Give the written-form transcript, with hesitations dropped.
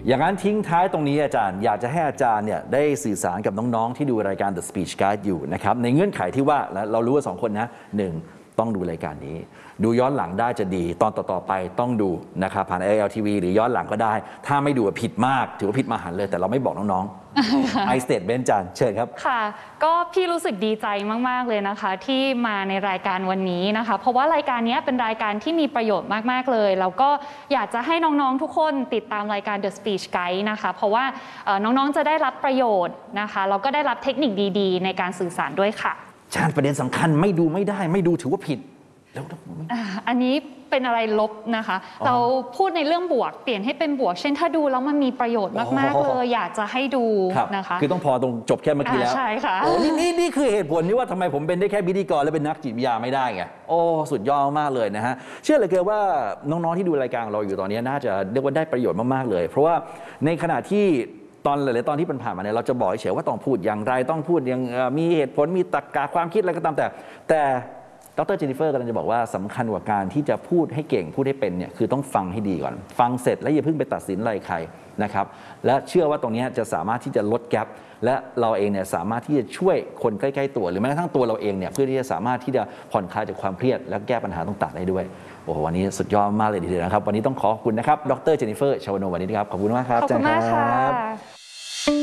อย่างนั้นทิ้งท้ายตรงนี้อาจารย์อยากจะให้อาจารย์เนี่ยได้สื่อสารกับน้องๆที่ดูรายการ The Speech Guide อยู่นะครับในเงื่อนไขที่ว่าเรารู้ว่า2คนนะ1ต้องดูรายการนี้ดูย้อนหลังได้จะดีตอนต่อๆไปต้องดูนะครับผ่าน ALTV หรือย้อนหลังก็ได้ถ้าไม่ดูผิดมากถือว่าผิดมหันต์เลยแต่เราไม่บอกน้องๆ I statement อาจารย์เชิญครับค่ะก็พี่รู้สึกดีใจมากๆเลยนะคะที่มาในรายการวันนี้นะคะเพราะว่ารายการนี้เป็นรายการที่มีประโยชน์มากๆเลยแล้วก็อยากจะให้น้องๆทุกคนติดตามรายการ The Speech Guide นะคะเพราะว่าน้องๆจะได้รับประโยชน์นะคะแล้วก็ได้รับเทคนิคดีๆในการสื่อสารด้วยค่ะอาจารย์ประเด็นสำคัญไม่ดูไม่ได้ไม่ดูถือว่าผิดแล้วอันนี้เป็นอะไรลบนะคะเราพูดในเรื่องบวกเปลี่ยนให้เป็นบวกเช่นถ้าดูแล้วมันมีประโยชน์มากๆเลยอยากจะให้ดูนะคะคือต้องพอตรงจบแค่เมื่อกี้แล้วใช่ค่ะนี่คือเหตุผลที่ว่าทำไมผมเป็นได้แค่พิธีกรและเป็นนักจิตวิทยาไม่ได้ไงโอ้สุดยอดมากเลยนะฮะเชื่อเลยเกินว่าน้องๆที่ดูรายการเราอยู่ตอนนี้น่าจะเรียกว่าได้ประโยชน์มากๆเลยเพราะว่าในขณะที่ตอนหลายๆตอนที่ผ่านมาเนี่ยเราจะบอกเฉยว่าต้องพูดอย่างไรต้องพูดอย่างมีเหตุผลมีตรรกะความคิดอะไรก็ตามแต่ดร.เจนนิเฟอร์กำลังจะบอกว่าสำคัญกว่าการที่จะพูดให้เก่งพูดให้เป็นเนี่ยคือต้องฟังให้ดีก่อนฟังเสร็จแล้วอย่าเพิ่งไปตัดสินอะไรใครนะครับและเชื่อว่าตรงนี้จะสามารถที่จะลดแกปและเราเองเนี่ยสามารถที่จะช่วยคนใกล้ๆตัวหรือแม้กระทั่งตัวเราเองเนี่ยเพื่อที่จะสามารถที่จะผ่อนคลายจากความเครียดและแก้ปัญหาต่างๆได้ด้วยโอ้โหวันนี้สุดยอดมากเลยทีเดียวนะครับวันนี้ต้องขอบคุณนะครับดร.เจนนิเฟอร์ชวนโนวันนี้นะครับขอบคุณมากครับขอบคุณมากค่ะ